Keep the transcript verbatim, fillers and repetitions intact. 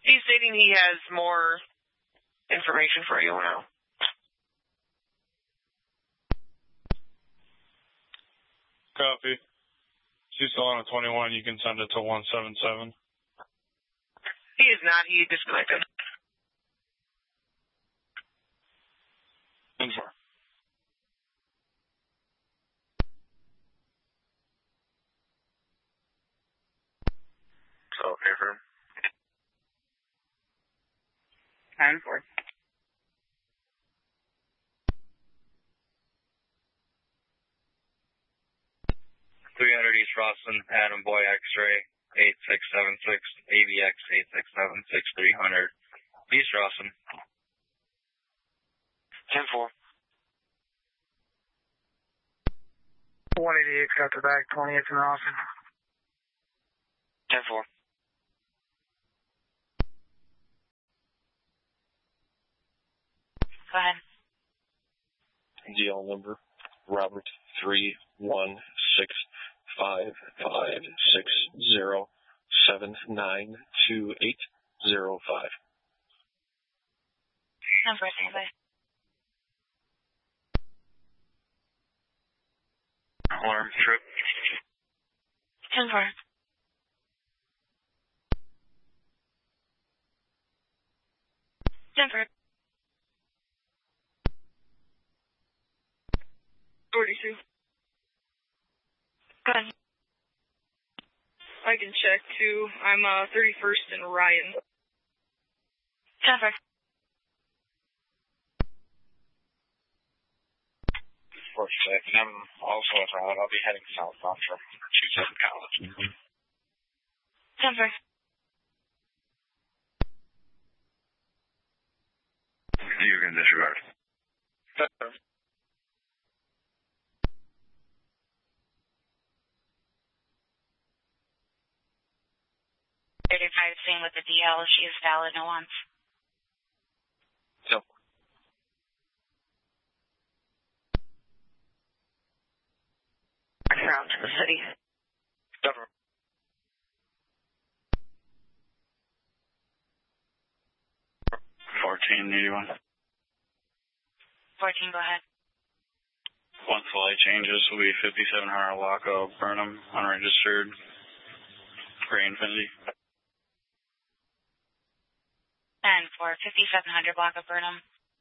He's stating he has more information for you now. Copy. She's still on a twenty-one. You can send it to one seven seven. He is not. He disconnected. ten four. So, confirm. ten four. three hundred East Rawson, Adam Boy X-ray, eight six seven six, A B X eight six seven six, three hundred East Rawson. ten four. one eighty-eight got the back, twenty-eight in Rawson. ten four. Go ahead. D L number, Robert three one six five five six zero seven nine two eight zero five. Number, standby. Alarm trip. ten four. ten four. forty-two. Go ahead. I can check too. I'm uh thirty-first in Ryan. ten four. Four second. I'm also at route. I'll be heading southbound from two seven College. ten four. You can disregard. thirty-five, same with the D L. She is valid, no wants. So. Around to the city. Cover. fourteen eighty-one. fourteen, go ahead. One flight changes will be fifty-seven hundred Waco, Burnham, unregistered, Gray Infinity. And for fifty-seven hundred block of Burnham.